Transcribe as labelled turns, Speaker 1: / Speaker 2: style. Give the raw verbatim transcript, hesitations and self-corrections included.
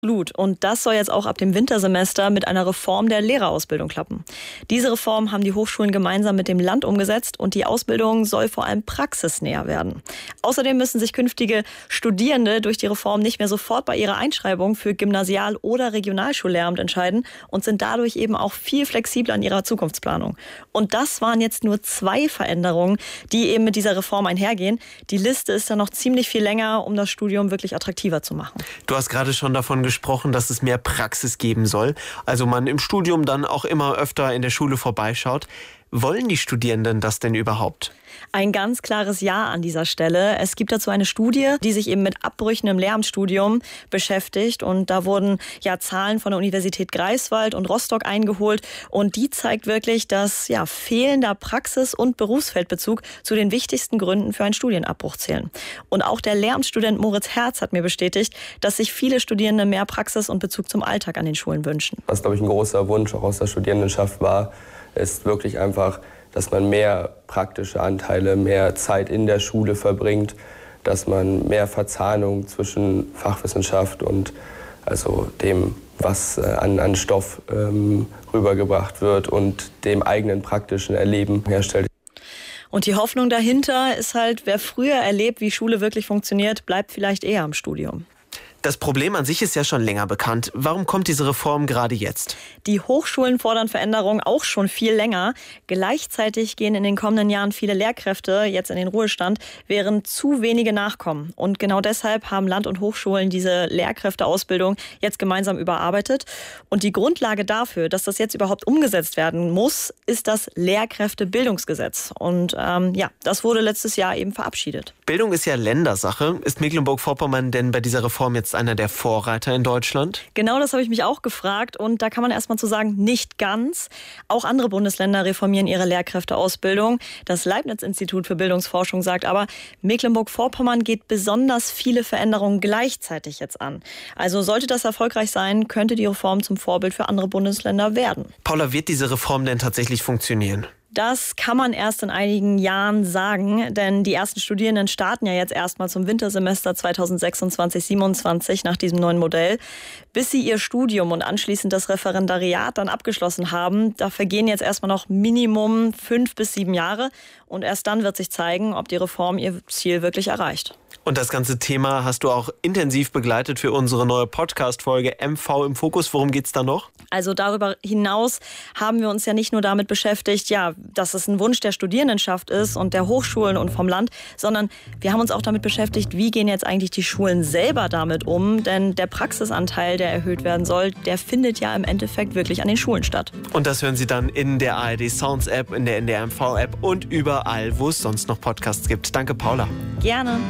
Speaker 1: Absolut. Und das soll jetzt auch ab dem Wintersemester mit einer Reform der Lehrerausbildung klappen. Diese Reform haben die Hochschulen gemeinsam mit dem Land umgesetzt und die Ausbildung soll vor allem praxisnäher werden. Außerdem müssen sich künftige Studierende durch die Reform nicht mehr sofort bei ihrer Einschreibung für Gymnasial- oder Regionalschullehramt entscheiden und sind dadurch eben auch viel flexibler in ihrer Zukunftsplanung. Und das waren jetzt nur zwei Veränderungen, die eben mit dieser Reform einhergehen. Die Liste ist dann noch ziemlich viel länger, um das Studium wirklich attraktiver zu machen.
Speaker 2: Du hast gerade schon davon gesprochen, dass es mehr Praxis geben soll. Also man im Studium dann auch immer öfter in der Schule vorbeischaut. Wollen die Studierenden das denn überhaupt?
Speaker 1: Ein ganz klares Ja an dieser Stelle. Es gibt dazu eine Studie, die sich eben mit Abbrüchen im Lehramtsstudium beschäftigt. Und da wurden ja Zahlen von der Universität Greifswald und Rostock eingeholt. Und die zeigt wirklich, dass ja fehlender Praxis- und Berufsfeldbezug zu den wichtigsten Gründen für einen Studienabbruch zählen. Und auch der Lehramtsstudent Moritz Herz hat mir bestätigt, dass sich viele Studierende mehr Praxis und Bezug zum Alltag an den Schulen wünschen.
Speaker 3: Was, glaube ich, ein großer Wunsch auch aus der Studierendenschaft war, ist wirklich einfach, dass man mehr praktische Anteile, mehr Zeit in der Schule verbringt, dass man mehr Verzahnung zwischen Fachwissenschaft und also dem, was an, an Stoff ähm, rübergebracht wird und dem eigenen praktischen Erleben herstellt.
Speaker 1: Und die Hoffnung dahinter ist halt, wer früher erlebt, wie Schule wirklich funktioniert, bleibt vielleicht eher im Studium.
Speaker 2: Das Problem an sich ist ja schon länger bekannt. Warum kommt diese Reform gerade jetzt?
Speaker 1: Die Hochschulen fordern Veränderungen auch schon viel länger. Gleichzeitig gehen in den kommenden Jahren viele Lehrkräfte jetzt in den Ruhestand, während zu wenige nachkommen. Und genau deshalb haben Land und Hochschulen diese Lehrkräfteausbildung jetzt gemeinsam überarbeitet. Und die Grundlage dafür, dass das jetzt überhaupt umgesetzt werden muss, ist das Lehrkräftebildungsgesetz. Und ähm, ja, das wurde letztes Jahr eben verabschiedet.
Speaker 2: Bildung ist ja Ländersache. Ist Mecklenburg-Vorpommern denn bei dieser Reform jetzt einer der Vorreiter in Deutschland?
Speaker 1: Genau, das habe ich mich auch gefragt. Und da kann man erstmal zu sagen, nicht ganz. Auch andere Bundesländer reformieren ihre Lehrkräfteausbildung. Das Leibniz-Institut für Bildungsforschung sagt aber, Mecklenburg-Vorpommern geht besonders viele Veränderungen gleichzeitig jetzt an. Also sollte das erfolgreich sein, könnte die Reform zum Vorbild für andere Bundesländer werden.
Speaker 2: Paula, wird diese Reform denn tatsächlich funktionieren?
Speaker 1: Das kann man erst in einigen Jahren sagen, denn die ersten Studierenden starten ja jetzt erstmal zum Wintersemester zweitausendsechsundzwanzig siebenundzwanzig nach diesem neuen Modell. Bis sie ihr Studium und anschließend das Referendariat dann abgeschlossen haben, da vergehen jetzt erstmal noch Minimum fünf bis sieben Jahre. Und erst dann wird sich zeigen, ob die Reform ihr Ziel wirklich erreicht.
Speaker 2: Und das ganze Thema hast du auch intensiv begleitet für unsere neue Podcast-Folge M V im Fokus. Worum geht's da noch?
Speaker 1: Also darüber hinaus haben wir uns ja nicht nur damit beschäftigt, ja, dass es ein Wunsch der Studierendenschaft ist und der Hochschulen und vom Land, sondern wir haben uns auch damit beschäftigt, wie gehen jetzt eigentlich die Schulen selber damit um? Denn der Praxisanteil, der erhöht werden soll, der findet ja im Endeffekt wirklich an den Schulen statt.
Speaker 2: Und das hören Sie dann in der A R D Sounds App, in der N D R M V App und überall, wo es sonst noch Podcasts gibt. Danke, Paula.
Speaker 1: Gerne.